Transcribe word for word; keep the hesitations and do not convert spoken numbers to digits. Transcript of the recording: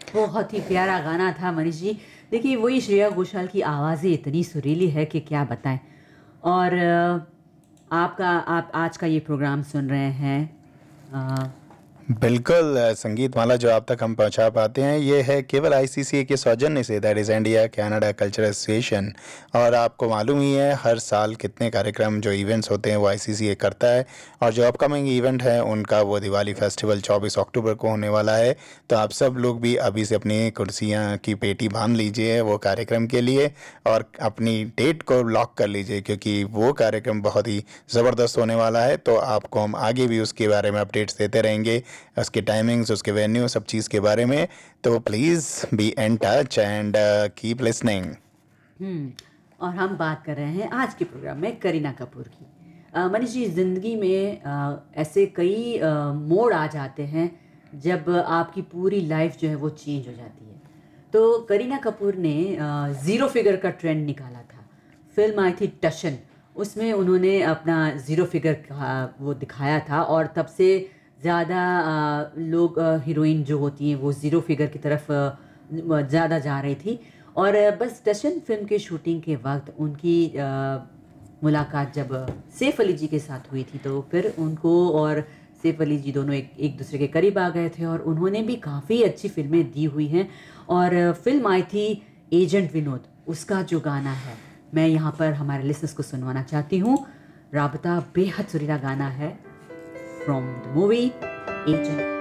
बहुत ही प्यारा गाना था मनीष जी। देखिए वही श्रेया घोषाल की आवाज़ें इतनी सुरीली है कि क्या बताएँ। और अ, आपका आप आज का ये प्रोग्राम सुन रहे हैं अ, बिल्कुल अ, संगीत माला जो आप तक हम पहुंचा पाते हैं ये है केवल आईसीसीए के सौजन्य से, that is India Canada cultural association. और आपको मालूम ही है हर साल कितने कार्यक्रम जो इवेंट्स होते हैं वो आईसीसीए करता है। और जो अपकमिंग इवेंट है उनका वो दिवाली फेस्टिवल चौबीस अक्टूबर को होने वाला है। तो आप सब लोग भी अभी से अपनी कुर्सियां की पेटी बांध लीजिए वो कार्यक्रम के लिए, और अपनी डेट को लॉक कर लीजिए क्योंकि वो कार्यक्रम बहुत ही ज़बरदस्त होने वाला है। तो आपको हम आगे भी उसके बारे में अपडेट्स देते रहेंगे, उसके टाइमिंग्स, उसके वेन्यू, सब चीज़ के बारे में। तो please be in touch and keep listening. हुँ, और हम बात कर रहे हैं आज के प्रोग्राम में करीना कपूर की। अ, मनीष जी ज़िंदगी में अ, ऐसे कई अ, मोड़ आ जाते हैं जब आपकी पूरी लाइफ़ जो है वो चेंज हो जाती है। तो करीना कपूर ने अ, ज़ीरो फ़िगर का ट्रेंड निकाला था। फ़िल्म आई थी टशन, उसमें उन्होंने अपना ज़ीरो फ़िगर का वो दिखाया था और तब से ज़्यादा अ, लोग अ, हीरोइन जो होती हैं वो ज़ीरो फ़िगर की तरफ अ, म ज़्यादा जा रही थी। और अ, बस टशन फ़िल्म के शूटिंग के वक़्त उनकी अ, मुलाकात जब सैफ अली जी के साथ हुई थी तो फिर उनको और सैफ अली जी दोनों एक एक दूसरे के करीब आ गए थे और उन्होंने भी काफ़ी अच्छी फ़िल्में दी हुई हैं। और अ, फ़िल्म आई थी एजेंट विनोद, उसका जो गाना है, मैं यहाँ पर हमारे लिसनर्स को सुनवाना चाहती हूँ। राबता बेहद सुरीला गाना है फ्रॉम द मूवी एजेंट।